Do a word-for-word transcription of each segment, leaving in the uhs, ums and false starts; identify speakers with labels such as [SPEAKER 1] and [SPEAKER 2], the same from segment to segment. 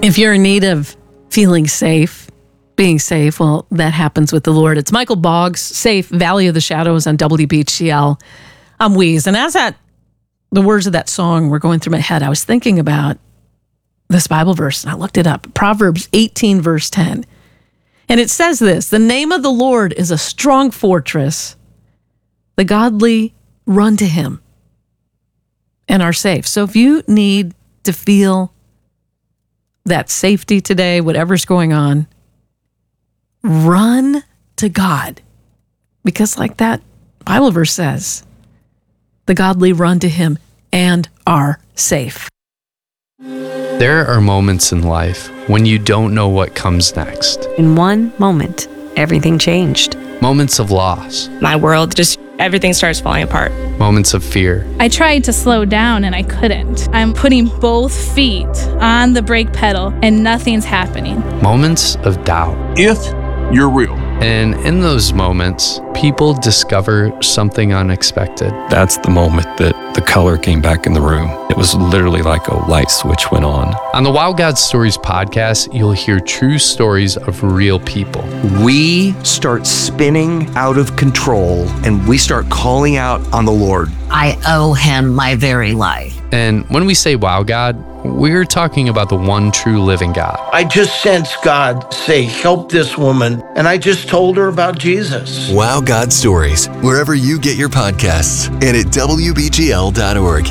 [SPEAKER 1] If you're in need of feeling safe, being safe, well, that happens with the Lord. It's Michael Boggs, Safe, Valley of the Shadows on W B H C L. I'm Weeze. And as that, the words of that song were going through my head, I was thinking about this Bible verse, and I looked it up. Proverbs eighteen, verse ten. And it says this: the name of the Lord is a strong fortress. The godly run to him and are safe. So if you need to feel that safety today, whatever's going on, run to God. Because like that Bible verse says, the godly run to him and are safe.
[SPEAKER 2] There are moments in life when you don't know what comes next.
[SPEAKER 3] In one moment, everything changed.
[SPEAKER 2] Moments of loss.
[SPEAKER 4] My world just, everything starts falling apart.
[SPEAKER 2] Moments of fear.
[SPEAKER 5] I tried to slow down and I couldn't. I'm putting both feet on the brake pedal and nothing's happening.
[SPEAKER 2] Moments of doubt.
[SPEAKER 6] If you're real.
[SPEAKER 2] And in those moments, people discover something unexpected.
[SPEAKER 7] That's the moment that the color came back in the room. It was literally like a light switch went on.
[SPEAKER 2] On the Wild God Stories podcast, you'll hear true stories of real people.
[SPEAKER 8] We start spinning out of control and we start calling out on the Lord.
[SPEAKER 9] I owe him my very life.
[SPEAKER 2] And when we say Wow God, we're talking about the one true living God.
[SPEAKER 10] I just sensed God say, help this woman. And I just told her about Jesus.
[SPEAKER 11] Wow God Stories, wherever you get your podcasts and at W B G L dot org.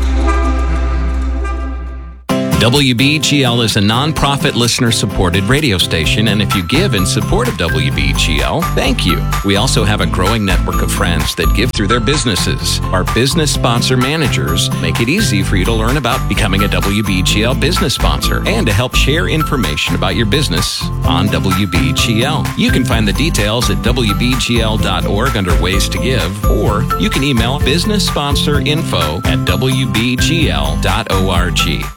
[SPEAKER 12] W B G L is a non-profit listener-supported radio station, and if you give in support of W B G L, thank you. We also have a growing network of friends that give through their businesses. Our business sponsor managers make it easy for you to learn about becoming a W B G L business sponsor and to help share information about your business on W B G L. You can find the details at W B G L dot org under Ways to Give, or you can email business sponsor info at W B G L dot org.